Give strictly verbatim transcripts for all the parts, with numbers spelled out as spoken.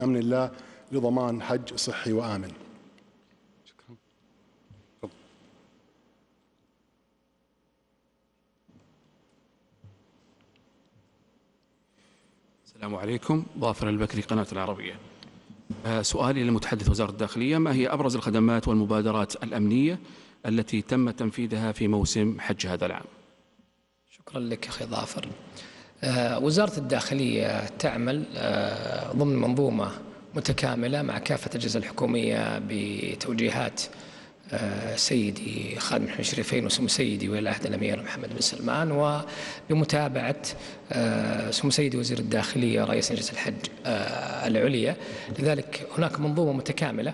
أمن الله لضمان حج صحي وآمن. شكرا. السلام عليكم. ظافر البكري، قناة العربية. سؤالي للمتحدث وزارة الداخلية: ما هي أبرز الخدمات والمبادرات الأمنية التي تم تنفيذها في موسم حج هذا العام؟ شكرا لك أخي ظافر. وزارة الداخلية تعمل ضمن منظومة متكاملة مع كافة الأجهزة الحكومية بتوجيهات سيدي خادم الحرمين الشريفين وسمو سيدي ولي العهد الأمير محمد بن سلمان، وبمتابعة سمو سيدي وزير الداخلية رئيس مجلس الحج العليا. لذلك هناك منظومة متكاملة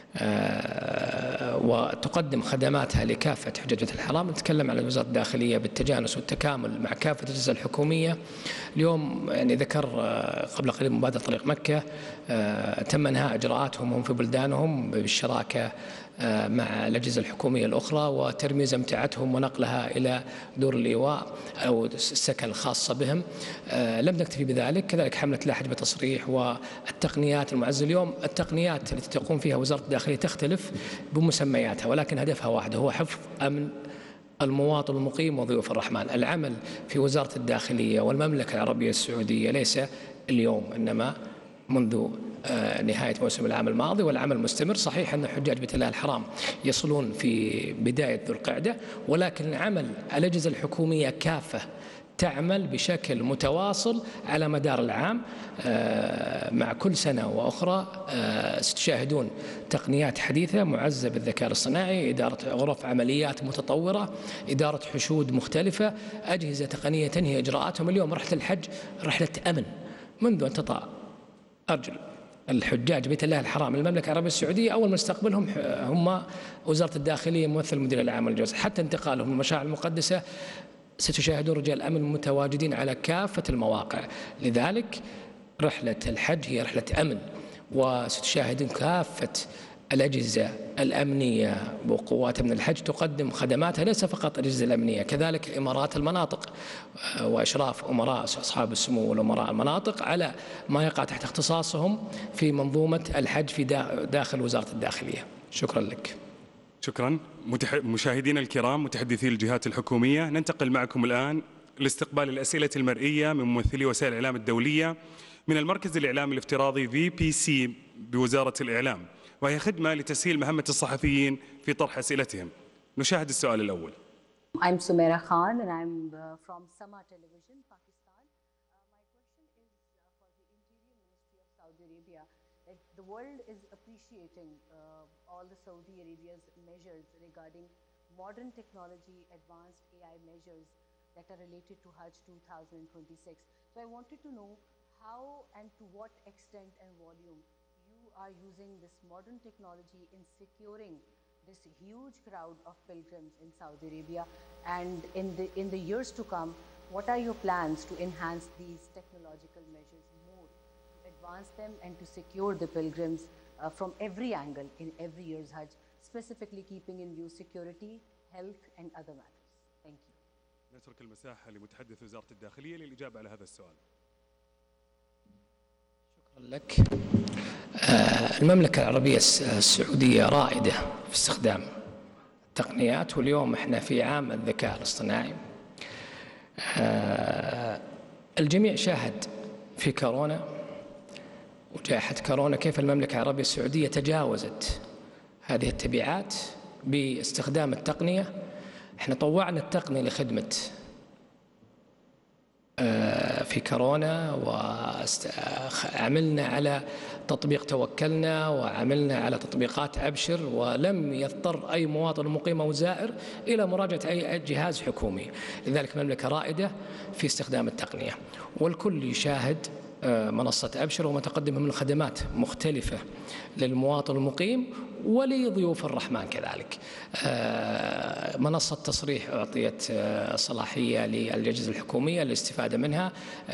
وتقدم خدماتها لكافة حجاج بيت الحرام. نتكلم عن وزارة الداخلية بالتجانس والتكامل مع كافة الأجهزة الحكومية. اليوم يعني ذكر قبل قليل مبادرة طريق مكة، تم انهاء اجراءاتهم هم في بلدانهم بالشراكة مع الأجهزة الحكومية الأخرى وترميز امتعتهم ونقلها إلى دور الإيواء أو السكن الخاصة بهم. لم نكتفي بذلك، كذلك حملة لا حج بتصريح والتقنيات المعزة. اليوم التقنيات التي تقوم فيها وزارة الداخلية تختلف بمسمياتها، ولكن هدفها واحد، هو حفظ أمن المواطن المقيم وضيوف الرحمن. العمل في وزارة الداخلية والمملكة العربية السعودية ليس اليوم، إنما منذ نهاية موسم العام الماضي، والعمل مستمر. صحيح أن حجاج بيت الله الحرام يصلون في بداية ذو القعدة، ولكن عمل الأجهزة الحكومية كافة تعمل بشكل متواصل على مدار العام. مع كل سنة وأخرى ستشاهدون تقنيات حديثة معزة بالذكاء الاصطناعي، إدارة غرف عمليات متطورة، إدارة حشود مختلفة، أجهزة تقنية تنهي إجراءاتهم. اليوم رحلة الحج رحلة أمن منذ أن تطأ أرجل الحجاج بيت الله الحرام المملكة العربية السعودية. أول ما استقبلهم هم وزارة الداخلية ممثل المدير العام للجوز، حتى انتقالهم من المشاعر المقدسة ستشاهدون رجال أمن متواجدين على كافة المواقع. لذلك رحلة الحج هي رحلة أمن، وستشاهدون كافة الأجهزة الأمنية وقوات من الحج تقدم خدماتها، ليس فقط الأجهزة الأمنية، كذلك إمارات المناطق وإشراف أمراء أصحاب السمو والأمراء المناطق على ما يقع تحت اختصاصهم في منظومة الحج في داخل وزارة الداخلية. شكرا لك. شكرا. مشاهدينا الكرام، متحدثي الجهات الحكومية، ننتقل معكم الآن لاستقبال الأسئلة المرئية من ممثلي وسائل الإعلام الدولية من المركز الإعلامي الافتراضي في بي سي بوزارة الإعلام، وهي خدمة لتسهيل مهمة الصحفيين في طرح أسئلتهم. نشاهد السؤال الأول. I'm Sumaira Khan and I'm uh, from Sama Television, Pakistan. Uh, my question is uh, for the Interior Ministry of Saudi Arabia. That the world is appreciating uh, all the Saudi Arabia's measures regarding modern technology, advanced A I measures that are related to Hajj two thousand twenty-six. So I wanted to know how and to what extent and volume you are using this modern technology in securing this huge crowd of pilgrims in Saudi Arabia, and in the in the years to come, what are your plans to enhance these technological measures more, to advance them and to secure the pilgrims uh, from every angle in every year's Hajj, specifically keeping in view security, health and other matters? Thank you. نترك المساحة لمتحدث وزارة الداخلية للإجابة على هذا السؤال. شكرا لك. المملكة العربية السعودية رائدة في استخدام التقنيات، واليوم احنا في عام الذكاء الاصطناعي. الجميع شاهد في كورونا وجائحة كورونا كيف المملكة العربية السعودية تجاوزت هذه التبعات باستخدام التقنية. احنا طوعنا التقنية لخدمة في كورونا، وعملنا على تطبيق توكلنا، وعملنا على تطبيقات أبشر، ولم يضطر أي مواطن مقيم أو زائر إلى مراجعة أي جهاز حكومي. لذلك المملكة رائدة في استخدام التقنية، والكل يشاهد منصة أبشر وما تقدمه من خدمات مختلفة للمواطن المقيم ولضيوف الرحمن. كذلك منصة تصريح أعطيت صلاحية للأجهزة الحكومية للاستفادة منها،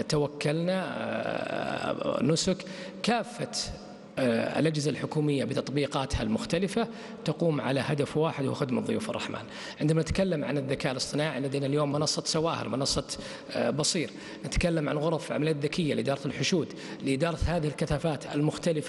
توكلنا، نسك، كافة الأجهزة الحكومية بتطبيقاتها المختلفة تقوم على هدف واحد وهو خدمة ضيوف الرحمن. عندما نتكلم عن الذكاء الاصطناعي لدينا اليوم منصة سواهر، منصة بصير، نتكلم عن غرف عمليات ذكية لإدارة الحشود، لإدارة هذه الكثافات المختلفة